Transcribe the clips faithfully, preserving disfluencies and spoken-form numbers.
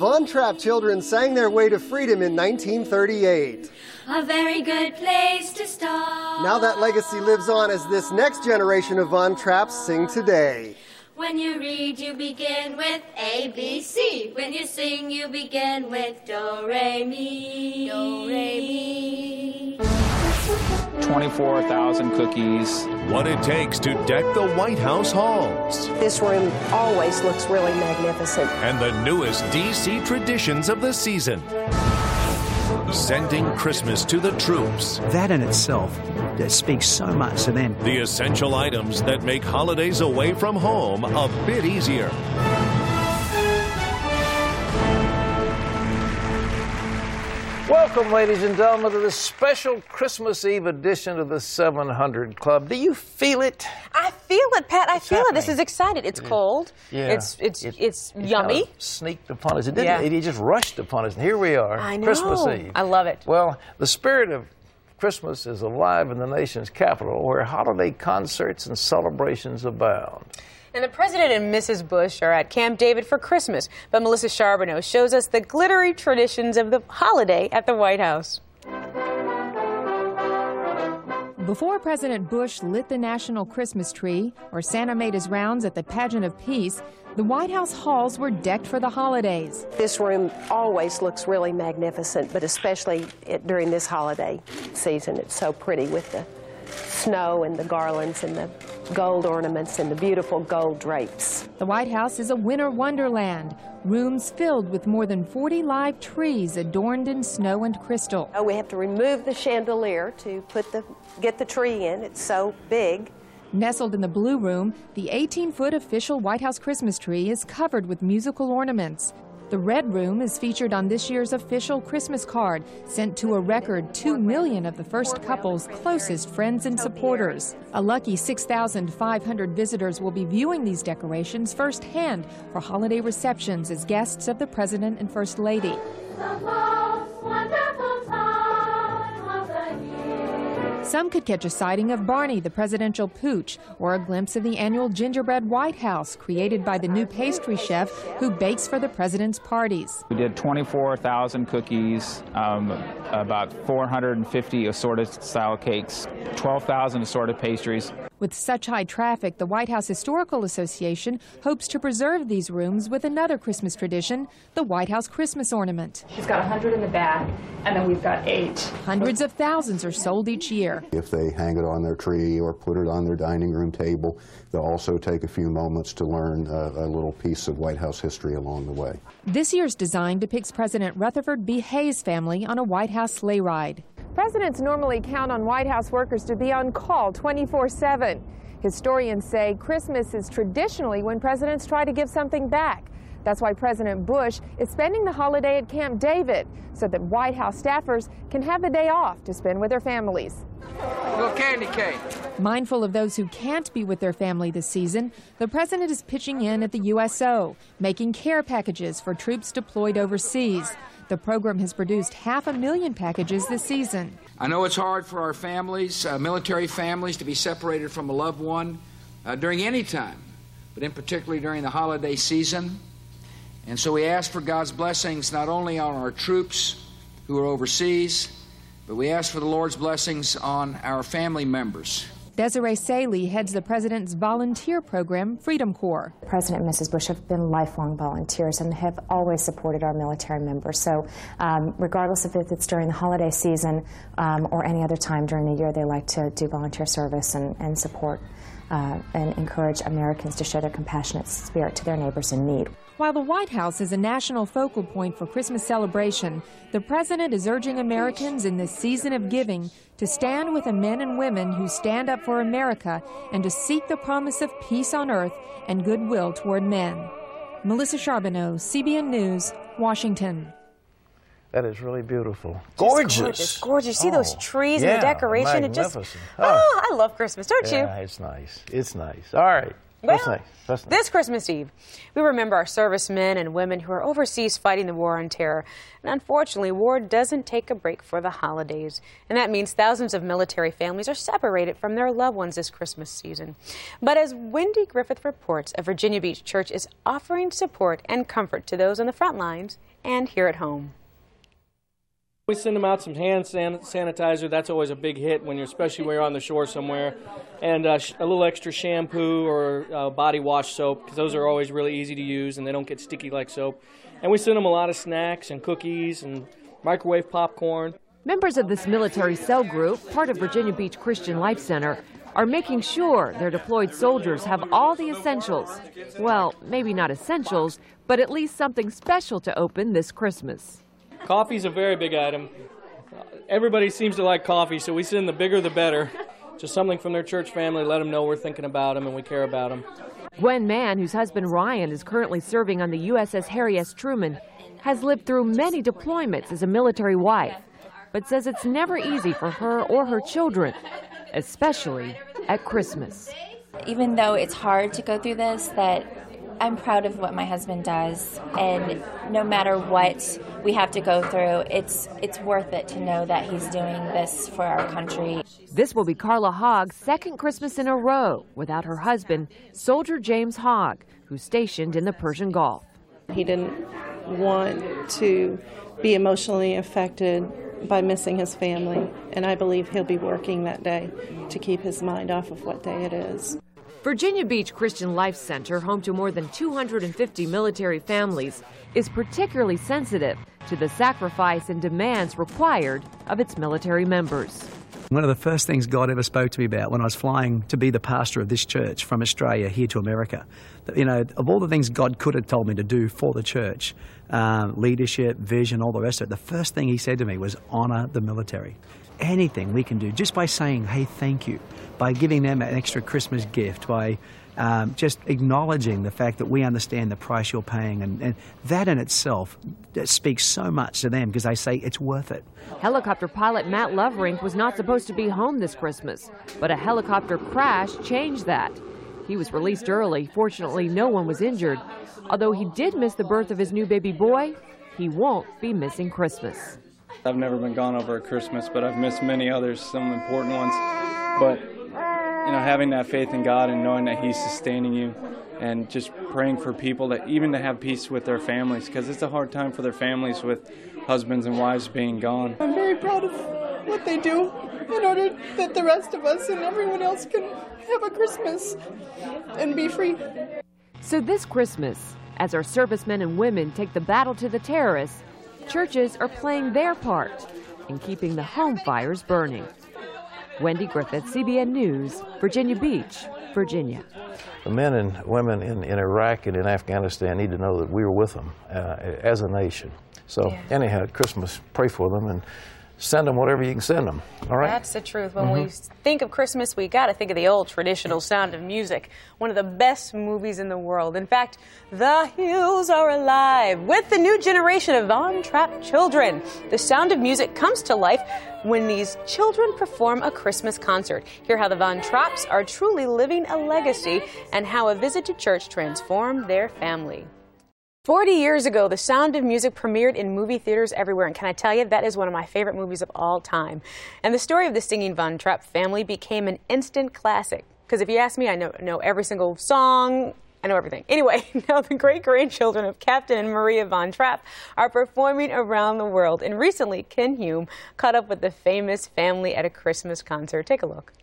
Von Trapp children sang their way to freedom in nineteen thirty-eight. A very good place to start. Now that legacy lives on as this next generation of Von Trapps sing today. When you read, you begin with A, B, C. When you sing, you begin with Do, Re, Mi. Do, Re, Mi. twenty-four thousand cookies. What it takes to deck the White House halls. This room always looks really magnificent. And the newest D C traditions of the season. Sending Christmas to the troops. That in itself that speaks so much to them. The essential items that make holidays away from home a bit easier. Welcome, ladies and gentlemen, to this special Christmas Eve edition of the seven hundred Club. Do you feel it? I feel it, Pat. I It's feel happening. it. This is excited. It's cold. Yeah. It's it's It- it's it yummy. kind of sneaked upon us. It didn't. Yeah. It, it just rushed upon us. And here we are, I know. Christmas Eve. I love it. Well, the spirit of Christmas is alive in the nation's capital, where holiday concerts and celebrations abound. And the President and Missus Bush are at Camp David for Christmas. But Melissa Charbonneau shows us the glittery traditions of the holiday at the White House. Before President Bush lit the national Christmas tree or Santa made his rounds at the Pageant of Peace, the White House halls were decked for the holidays. This room always looks really magnificent, but especially it, during this holiday season, it's so pretty with the snow and the garlands and the gold ornaments and the beautiful gold drapes. The White House is a winter wonderland, rooms filled with more than forty live trees adorned in snow and crystal. Oh, we have to remove the chandelier to put the get the tree in. It's so big. Nestled in the blue room, the eighteen-foot official White House Christmas tree is covered with musical ornaments. The red room is featured on this year's official Christmas card, sent to a record two million of the first couple's closest friends and supporters. A lucky six thousand five hundred visitors will be viewing these decorations firsthand for holiday receptions as guests of the President and First Lady. Some could catch a sighting of Barney, the presidential pooch, or a glimpse of the annual gingerbread White House, created by the new pastry chef who bakes for the president's parties. We did twenty-four thousand cookies, um, about four hundred fifty assorted style cakes, twelve thousand assorted pastries. With such high traffic, the White House Historical Association hopes to preserve these rooms with another Christmas tradition, the White House Christmas ornament. She's got one hundred in the back, and then we've got eight. Hundreds of thousands are sold each year. If they hang it on their tree or put it on their dining room table, they'll also take a few moments to learn a, a little piece of White House history along the way. This year's design depicts President Rutherford B. Hayes' family on a White House sleigh ride. Presidents normally count on White House workers to be on call twenty-four seven. Historians say Christmas is traditionally when presidents try to give something back. That's why President Bush is spending the holiday at Camp David, so that White House staffers can have the day off to spend with their families. A little candy cane. Mindful of those who can't be with their family this season, the president is pitching in at the U S O, making care packages for troops deployed overseas. The program has produced half a million packages this season. I know it's hard for our families, uh, military families, to be separated from a loved one uh, during any time, but in particularly during the holiday season. And so we ask for God's blessings not only on our troops who are overseas, but we ask for the Lord's blessings on our family members. Desiree Saley heads the president's volunteer program, Freedom Corps. President and Missus Bush have been lifelong volunteers and have always supported our military members. So um, regardless of if it's during the holiday season um, or any other time during the year, they like to do volunteer service and, and support uh, and encourage Americans to show their compassionate spirit to their neighbors in need. While the White House is a national focal point for Christmas celebration, the president is urging Americans in this season of giving to stand with the men and women who stand up for America and to seek the promise of peace on earth and goodwill toward men. Melissa Charbonneau, C B N News, Washington. That is really beautiful. Gorgeous. Gorgeous. Gorgeous. See oh, those trees yeah, and the decoration? It just, magnificent. oh, I love Christmas, don't you? Yeah, it's nice. It's nice. All right. Well, What's next? What's next? This Christmas Eve, we remember our servicemen and women who are overseas fighting the war on terror. And unfortunately, war doesn't take a break for the holidays. And that means thousands of military families are separated from their loved ones this Christmas season. But as Wendy Griffith reports, a Virginia Beach church is offering support and comfort to those on the front lines and here at home. We send them out some hand san sanitizer. That's always a big hit when you're, especially when you're on the shore somewhere, and uh, sh a little extra shampoo or uh, body wash soap, because those are always really easy to use and they don't get sticky like soap. And we send them a lot of snacks and cookies and microwave popcorn. Members of this military cell group, part of Virginia Beach Christian Life Center, are making sure their deployed soldiers have all the essentials. Well, maybe not essentials, but at least something special to open this Christmas. Coffee's a very big item. Everybody seems to like coffee, so we send the bigger the better. Just something from their church family, let them know we're thinking about them and we care about them. Gwen Mann, whose husband Ryan is currently serving on the U S S Harry S. Truman, has lived through many deployments as a military wife, but says it's never easy for her or her children, especially at Christmas. Even though it's hard to go through this, that I'm proud of what my husband does, and no matter what we have to go through, it's it's worth it to know that he's doing this for our country. This will be Carla Hogg's second Christmas in a row without her husband, Soldier James Hogg, who's stationed in the Persian Gulf. He didn't want to be emotionally affected by missing his family, and I believe he'll be working that day to keep his mind off of what day it is. Virginia Beach Christian Life Center, home to more than two hundred fifty military families, is particularly sensitive to the sacrifice and demands required of its military members. One of the first things God ever spoke to me about when I was flying to be the pastor of this church from Australia here to America, you know, of all the things God could have told me to do for the church, um, leadership, vision, all the rest of it, the first thing he said to me was honor the military. Anything we can do just by saying, hey, thank you, by giving them an extra Christmas gift, by um, just acknowledging the fact that we understand the price you're paying, and, and that in itself that speaks so much to them because they say it's worth it. Helicopter pilot Matt Loverink was not supposed to be home this Christmas, but a helicopter crash changed that. He was released early. Fortunately, no one was injured. Although he did miss the birth of his new baby boy, he won't be missing Christmas. I've never been gone over at Christmas, but I've missed many others, some important ones. But, you know, having that faith in God and knowing that He's sustaining you and just praying for people that even to have peace with their families, because it's a hard time for their families with husbands and wives being gone. I'm very proud of what they do in order that the rest of us and everyone else can have a Christmas and be free. So this Christmas, as our servicemen and women take the battle to the terrorists, churches are playing their part in keeping the home fires burning. Wendy Griffith, C B N News, Virginia Beach, Virginia. The men and women in, in Iraq and in Afghanistan need to know that we are with them uh, as a nation. So yeah. Anyhow, at Christmas, pray for them and send them whatever you can send them. All right? That's the truth. When mm-hmm. we think of Christmas, we got to think of the old traditional Sound of Music, one of the best movies in the world. In fact, The Hills Are Alive with the new generation of Von Trapp children. The Sound of Music comes to life when these children perform a Christmas concert. Hear how the Von Trapps are truly living a legacy and how a visit to church transformed their family. Forty years ago, The Sound of Music premiered in movie theaters everywhere, and can I tell you, that is one of my favorite movies of all time. And the story of the singing Von Trapp family became an instant classic. Because if you ask me, I know, know every single song, I know everything. Anyway, now the great-grandchildren of Captain and Maria Von Trapp are performing around the world. And recently, Ken Hume caught up with the famous family at a Christmas concert. Take a look.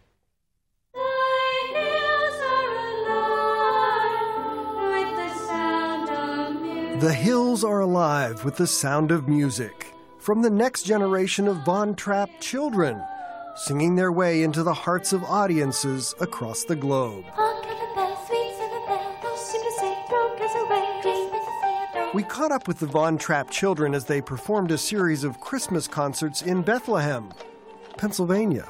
The hills are alive with the sound of music from the next generation of Von Trapp children, singing their way into the hearts of audiences across the globe. We caught up with the Von Trapp children as they performed a series of Christmas concerts in Bethlehem, Pennsylvania.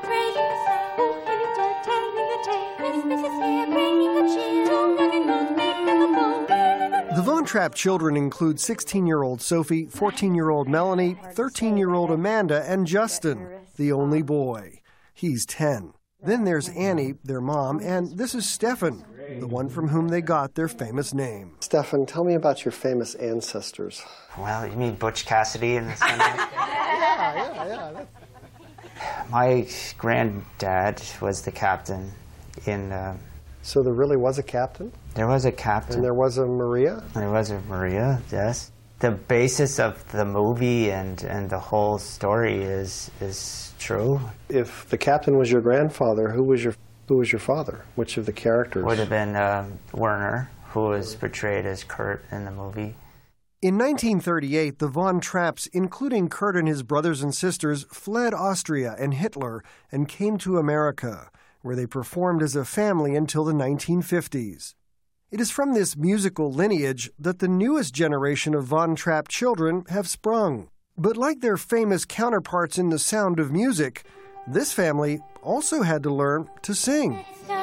The Von Trapp children include sixteen-year-old Sophie, fourteen-year-old Melanie, thirteen-year-old Amanda, and Justin, the only boy. He's ten. Then there's Annie, their mom, and this is Stefan, the one from whom they got their famous name. Stefan, tell me about your famous ancestors. Well, you mean Butch Cassidy in the Senate? yeah, yeah, yeah. My granddad was the captain in... Uh, so there really was a captain? There was a captain. And there was a Maria? There was a Maria, yes. the basis of the movie and, and the whole story is is true. If the captain was your grandfather, who was your who was your father? Which of the characters? Would have been um, Werner, who was portrayed as Kurt in the movie. In nineteen thirty-eight, the Von Trapps, including Kurt and his brothers and sisters, fled Austria and Hitler and came to America, where they performed as a family until the nineteen fifties. It is from this musical lineage that the newest generation of Von Trapp children have sprung. But like their famous counterparts in The Sound of Music, this family also had to learn to sing. The